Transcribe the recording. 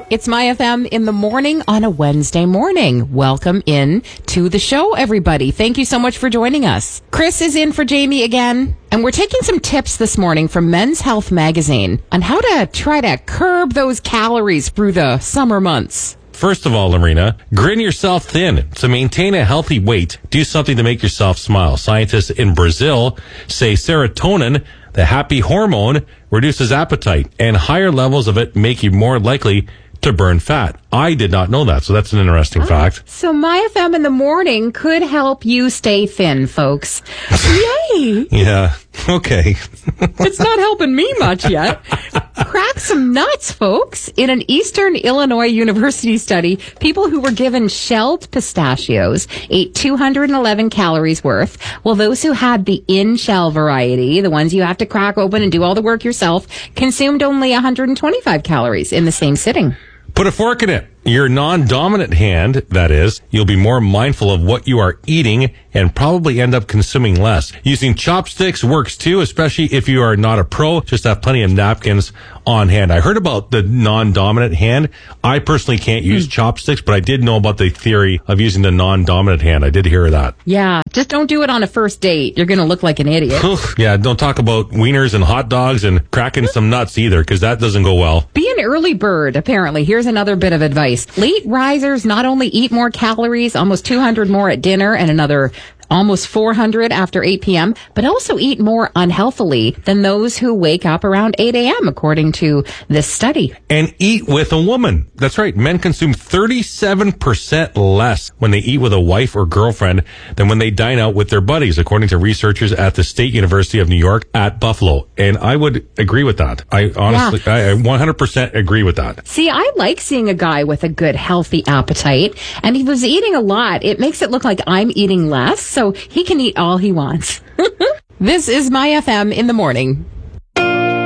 It's My FM in the morning on a Wednesday morning. Welcome in to the show, everybody. Thank you so much for joining us. Chris is in for Jamie again, and we're taking some tips this morning from Men's Health Magazine on how to try to curb those calories through the summer months. First of all, Lorena, grin yourself thin. To maintain a healthy weight, do something to make yourself smile. Scientists in Brazil say serotonin, the happy hormone, reduces appetite, and higher levels of it make you more likely to burn fat. I did not know that, so that's an interesting fact. So My FM in the morning could help you stay thin, folks. Yay! Yeah, okay. It's not helping me much yet. Crack some nuts, folks. In an Eastern Illinois University study, people who were given shelled pistachios ate 211 calories worth, while those who had the in-shell variety, the ones you have to crack open and do all the work yourself, consumed only 125 calories in the same sitting. Put a fork in it. Your non-dominant hand, that is, you'll be more mindful of what you are eating and probably end up consuming less. Using chopsticks works too, especially if you are not a pro. Just have plenty of napkins on hand. I heard about the non-dominant hand. I personally can't use chopsticks, but I did know about the theory of using the non-dominant hand. I did hear that. Yeah, just don't do it on a first date. You're going to look like an idiot. Yeah, don't talk about wieners and hot dogs and cracking some nuts either, because that doesn't go well. Be an early bird, apparently. Here's another bit of advice. Late risers not only eat more calories, almost 200 more at dinner and another almost 400 after 8 p.m., but also eat more unhealthily than those who wake up around 8 a.m., according to this study. And eat with a woman. That's right. Men consume 37% less when they eat with a wife or girlfriend than when they dine out with their buddies, according to researchers at the State University of New York at Buffalo. And I would agree with that. I honestly, I 100% agree with that. See, I like seeing a guy with a good, healthy appetite, and he was eating a lot. It makes it look like I'm eating less, so he can eat all he wants. This is My FM in the morning.